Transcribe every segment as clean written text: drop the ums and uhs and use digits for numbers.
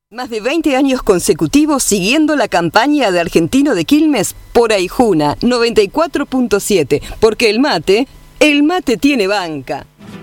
Más de 20 años consecutivos siguiendo la campaña de Argentino de Quilmes por Aijuna 94.7, porque el mate tiene banca.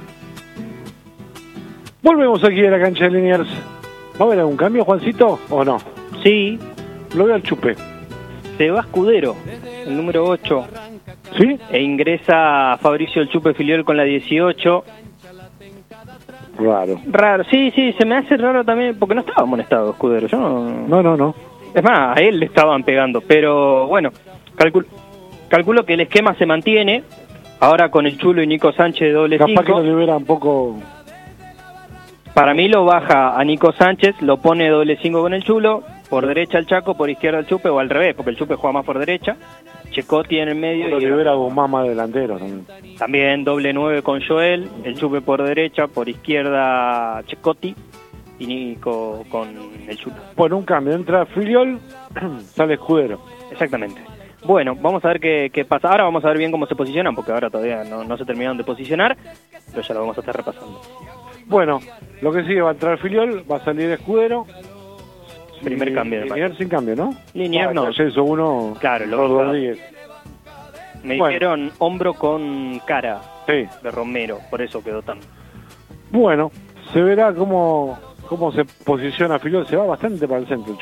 Volvemos aquí a la cancha de Liniers. ¿Va a haber algún cambio, Juancito, o no? Sí, Lo veo al Chupe. se va Escudero, el número 8, ¿Sí? e ingresa Fabricio el Chupe Filiol con la 18. Raro. Raro, sí, se me hace raro también, porque no estaba amonestado Escudero, yo no... No. Es más, a él le estaban pegando, pero bueno, calculo que el esquema se mantiene, ahora con el Chulo y Nico Sánchez de doble 5. Capaz que lo libera un poco... Para mí lo baja a Nico Sánchez, lo pone doble 5 con el Chulo, por derecha el Chaco, por izquierda el Chupe, o al revés, porque el Chupe juega más por derecha, Checotti en el medio. Lo y libera a Guzmán más delantero también. también doble 9 con Joel, el Chupe por derecha, por izquierda Checotti y Nico con el Chulo. Bueno, un cambio. Entra Filiol, sale Escudero. Exactamente. Bueno, vamos a ver qué pasa. Ahora vamos a ver bien cómo se posicionan, porque ahora todavía no se terminaron de posicionar, pero ya lo vamos a estar repasando. Bueno, lo que sigue va a entrar Filiol, va a salir Escudero. Primer cambio de Liniers sin cambio, ¿no? Liniers no. Ya hizo uno. Claro, lo Rodríguez. Me Bueno. dijeron hombro con cara Sí. de Romero, por eso quedó tan... Bueno, se verá cómo se posiciona Filiol. Se va bastante para el centro.